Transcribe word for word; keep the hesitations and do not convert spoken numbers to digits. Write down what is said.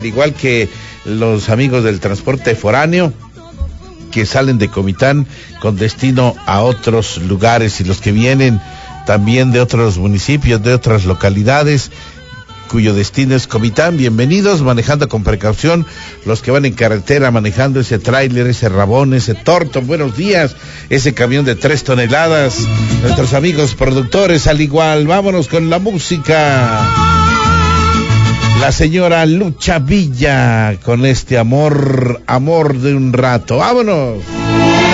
igual que los amigos del transporte foráneo que salen de Comitán con destino a otros lugares, y los que vienen también de otros municipios, de otras localidades cuyo destino es Comitán. Bienvenidos, manejando con precaución. Los que van en carretera manejando ese tráiler, ese rabón, ese torto, buenos días, ese camión de tres toneladas, nuestros amigos productores al igual. Vámonos con la música. La señora Lucha Villa con este amor, amor de un rato. ¡Vámonos!